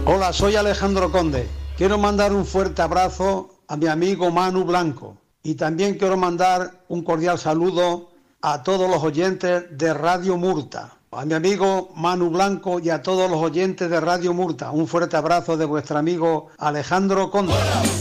Hola, soy Alejandro Conde. Quiero mandar un fuerte abrazo a mi amigo Manu Blanco y también quiero mandar un cordial saludo a todos los oyentes de Radio Murta. A mi amigo Manu Blanco y a todos los oyentes de Radio Murta. Un fuerte abrazo de vuestro amigo Alejandro Conde.